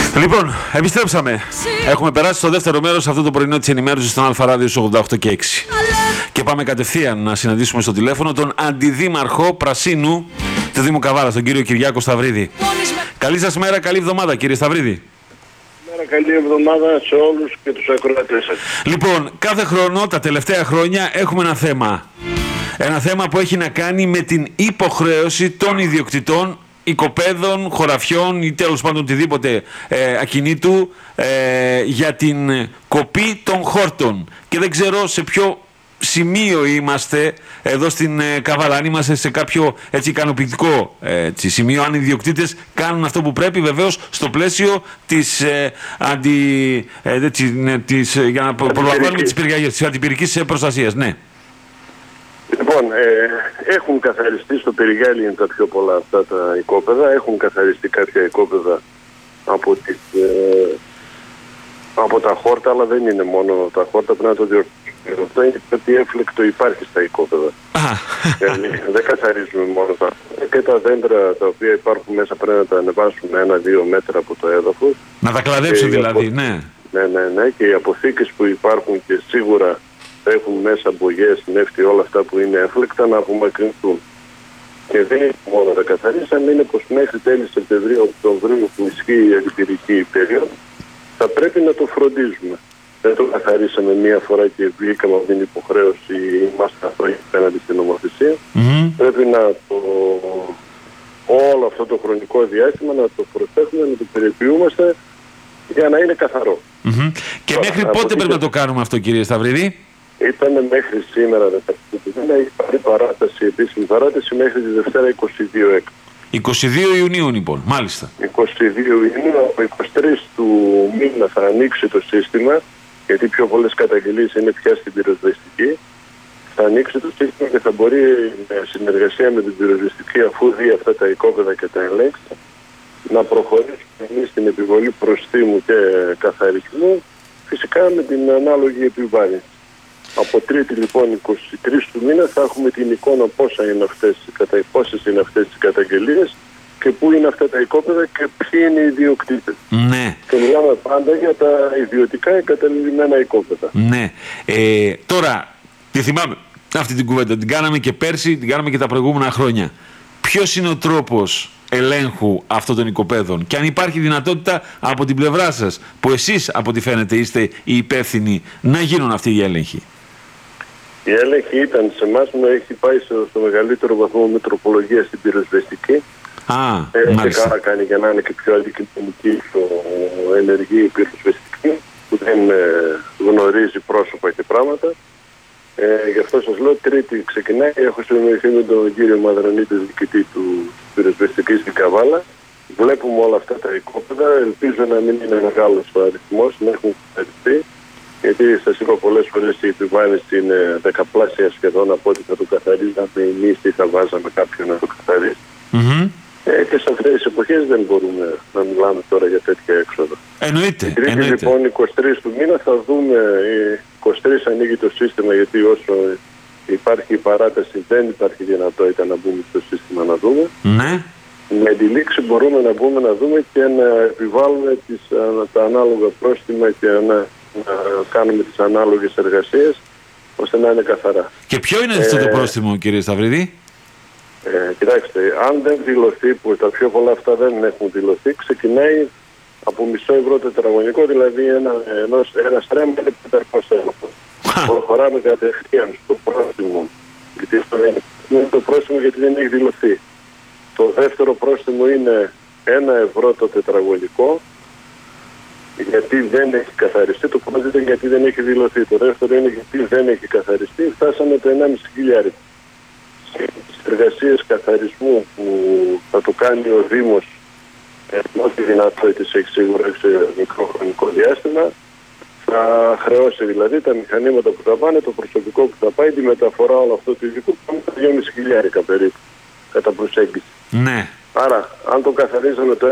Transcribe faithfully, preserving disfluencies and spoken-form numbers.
Λοιπόν, επιστρέψαμε. Έχουμε περάσει στο δεύτερο μέρος αυτό το πρωινό της ενημέρωσης στον Αλφα Ράδιο ογδόντα οκτώ και έξι. Και πάμε κατευθείαν να συναντήσουμε στο τηλέφωνο τον Αντιδήμαρχο Πρασίνου του Δήμου Καβάλας, τον κύριο Κυριάκο Σταυρίδη. Καλή σας μέρα, καλή εβδομάδα κύριε Σταυρίδη. Καλή εβδομάδα σε όλους και τους ακροατές σας. Λοιπόν, κάθε χρόνο, τα τελευταία χρόνια, έχουμε ένα θέμα. Ένα θέμα που έχει να κάνει με την υποχρέωση των ιδιοκτητών οικοπαίδων, χωραφιών ή τέλος πάντων οτιδήποτε ε, ακινήτου ε, για την κοπή των χόρτων. Και δεν ξέρω σε ποιο σημείο είμαστε εδώ στην ε, Καβάλα, αν είμαστε σε κάποιο έτσι ικανοποιητικό ε, έτσι, σημείο, αν οι ιδιοκτήτες κάνουν αυτό που πρέπει, βεβαίως στο πλαίσιο της ε, αντι, ε, έτσι, ε, της, ε, για να προλαμβάνουμε τις πυρκαγιές, της αντιπυρικής προστασίας, ναι. Λοιπόν, ε, έχουν καθαριστεί στο Περιγάλη είναι τα πιο πολλά αυτά τα οικόπεδα, έχουν καθαριστεί κάποια οικόπεδα από, τις, ε, από τα χόρτα, αλλά δεν είναι μόνο τα χόρτα, πρέπει να το διορθώσουμε. Αυτό είναι ότι έφλεκτο υπάρχει στα οικόπεδα. Δηλαδή, δεν καθαρίζουμε μόνο τα χόρτα, και τα δέντρα τα οποία υπάρχουν μέσα πρέπει να τα ανεβάσουμε ένα-δύο μέτρα από το έδαφος. Να τα κλαδέψουν δηλαδή, απο... ναι. Ναι, ναι, ναι, και οι αποθήκες που υπάρχουν και σίγουρα έχουν μέσα μπογιές, νεύτη, όλα αυτά που είναι έφλεκτα να απομακρυνθούν. Και δεν είναι μόνο τα καθαρίσαμε, είναι πως μέχρι τέλη Σεπτεμβρίου-Οκτωβρίου που ισχύει η αντιπυρική περίοδο, θα πρέπει να το φροντίζουμε. Δεν το καθαρίσαμε μία φορά και βγήκαμε από την υποχρέωση, είμαστε απέναντι στην νομοθεσία. Mm-hmm. Πρέπει να το, όλο αυτό το χρονικό διάστημα να το προσέχουμε, να το περιποιούμαστε για να είναι καθαρό. Mm-hmm. Και Τώρα, μέχρι πότε πρέπει να το κάνουμε αυτό, κύριε Σταυρίδη? Ήταν μέχρι σήμερα, δεν έχει πάρει παράταση, επίσημη παράταση μέχρι τη Δευτέρα είκοσι δύο έκτου. είκοσι δύο Ιουνίου λοιπόν, μάλιστα. είκοσι δύο Ιουνίου, από είκοσι τρεις του μήνα θα ανοίξει το σύστημα, γιατί πιο πολλές καταγγελίες είναι πια στην πυροσβεστική. Θα ανοίξει το σύστημα και θα μπορεί με συνεργασία με την πυροσβεστική, αφού δει αυτά τα οικόπεδα και τα ελέγξει, να προχωρήσουμε εμείς στην επιβολή προστίμου και καθαρισμού, φυσικά με την ανάλογη επιβάρυνση. Από τρίτη λοιπόν είκοσι τρεις του μήνα θα έχουμε την εικόνα πόσα είναι αυτές, πόσες είναι αυτές τις καταγγελίες και πού είναι αυτά τα οικόπεδα και ποιοι είναι οι ιδιοκτήτες. Ναι. Και μιλάμε πάντα για τα ιδιωτικά εγκαταλειμμένα οικόπεδα. Ναι. Ε, τώρα, τη θυμάμαι αυτή την κουβέντα, την κάναμε και πέρσι, την κάναμε και τα προηγούμενα χρόνια. Ποιος είναι ο τρόπος ελέγχου αυτών των οικοπαίδων και αν υπάρχει δυνατότητα από την πλευρά σας, που εσείς από ό,τι φαίνεται είστε οι υπεύθυνοι, να γίνουν αυτοί οι έλεγχοι? Η έλεγχη ήταν σε εμάς, μου έχει πάει στο, στο μεγαλύτερο βαθμό με τροπολογία στην πυροσβεστική. Α, ε, μάλιστα. Και κάρα κάνει για να είναι και πιο αντικειμενική, πιο ενεργή η πυροσβεστική, που δεν ε, γνωρίζει πρόσωπα και πράγματα. Ε, γι' αυτό σας λέω, Τρίτη ξεκινάει. Έχω συνεννοηθεί με τον κύριο Μαδρανίτη, διοικητή του πυροσβεστικής στην Καβάλα. Βλέπουμε όλα αυτά τα οικόπεδα. Ελπίζω να μην είναι μεγάλος ο αριθμός, να έχουν καθαριστεί. Γιατί σας είπα πολλές φορές η επιβάρυνση είναι δεκαπλάσια σχεδόν από ό,τι θα το καθαρίζαμε εμείς ή θα βάζαμε κάποιον να το καθαρίσει. Mm-hmm. Ε, και σε αυτές τις εποχές δεν μπορούμε να μιλάμε τώρα για τέτοια έξοδα. Εννοείται. Την Τρίτη εννοείται. λοιπόν είκοσι τρεις του μήνα θα δούμε, είκοσι τρεις ανοίγει το σύστημα, γιατί όσο υπάρχει η παράταση δεν υπάρχει δυνατότητα να μπούμε στο σύστημα να δούμε. Ναι. Με τη λήξη μπορούμε να μπούμε να δούμε και να επιβάλλουμε τις, τα ανάλογα πρόστιμα και να, να κάνουμε τις ανάλογες εργασίες ώστε να είναι καθαρά. Και ποιο είναι αυτό ε, το πρόστιμο, κύριε Σταυρίδη? Ε, κοιτάξτε, αν δεν δηλωθεί, που τα πιο πολλά αυτά δεν έχουν δηλωθεί, ξεκινάει από μισό ευρώ τετραγωνικό, δηλαδή ένα, ενός, ένα στρέμμα είναι πεντακόσια ευρώ. Προχωράμε κατευθείαν στο πρόστιμο, γιατί αυτό είναι το πρόστιμο γιατί δεν έχει δηλωθεί. Το δεύτερο πρόστιμο είναι ένα ευρώ το τετραγωνικό, γιατί δεν έχει καθαριστεί. Το πρώτο είναι γιατί δεν έχει δηλωθεί. Το δεύτερο είναι γιατί δεν έχει καθαριστεί. Φτάσαμε το ενάμιση χιλιάδες. Τις εργασίες καθαρισμού που θα το κάνει ο Δήμος, ενώ τη δυνατότητες έχει σίγουρα σε μικρό χρονικό διάστημα, θα χρεώσει δηλαδή τα μηχανήματα που θα πάνε, το προσωπικό που θα πάει, τη μεταφορά όλο αυτό το ειδικό, πάμε τα δυόμισι χιλιάδες περίπου κατά προσέγγιση. Ναι. Άρα, αν το καθαρίζαμε το